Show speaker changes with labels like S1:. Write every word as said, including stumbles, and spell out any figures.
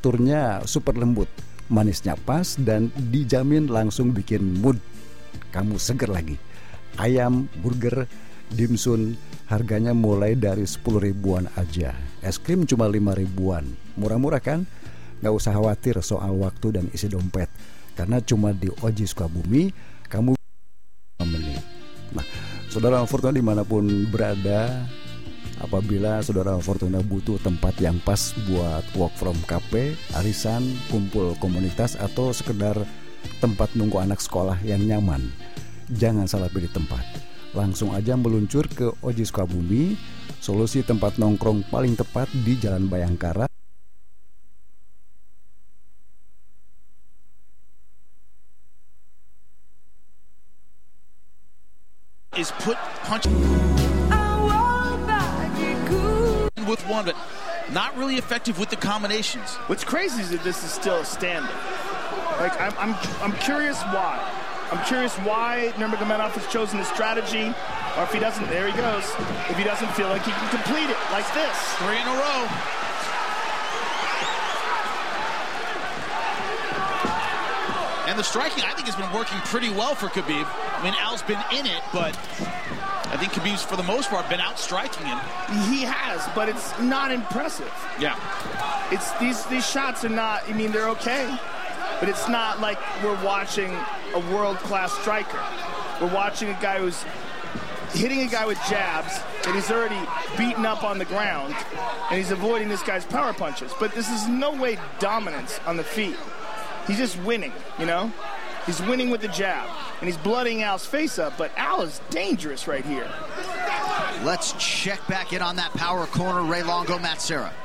S1: teksturnya super lembut, manisnya pas, dan dijamin langsung bikin mood kamu seger lagi. Ayam, burger, dimsum, harganya mulai dari sepuluh ribuan aja. Es krim cuma lima ribuan. Murah-murah kan? Gak usah khawatir soal waktu dan isi dompet, karena cuma di Oji Sukabumi kamu menit. Nah, saudara Fortuna dimanapun berada, apabila saudara Fortuna butuh tempat yang pas buat work from cafe, arisan, kumpul komunitas, atau sekedar tempat nunggu anak sekolah yang nyaman, jangan salah pilih tempat. Langsung aja meluncur ke Oji Sukabumi, solusi tempat nongkrong paling tepat di Jalan Bayangkara.
S2: Is put punch with one, but not really effective with the combinations.
S3: What's crazy is that this is still a standing. Like I'm, I'm, I'm curious why. I'm curious why Nurmagomedov has chosen this strategy, or if he doesn't, there he goes. If he doesn't feel like he can complete it like this,
S2: three in a row. And the striking, I think, has been working pretty well for Khabib. I mean, Al's been in it, but I think Khabib's, for the most part, been out striking him.
S3: He has, but it's not impressive.
S2: Yeah.
S3: It's these these shots are not, I mean, they're okay, but it's not like we're watching a world-class striker. We're watching a guy who's hitting a guy with jabs, and he's already beaten up on the ground, and he's avoiding this guy's power punches. But this is no way dominance on the feet. He's just winning, you know? He's winning with the jab, and he's blooding Al's face up, but Al is dangerous right here.
S4: Let's check back in on that power corner. Ray Longo, Matt Serra.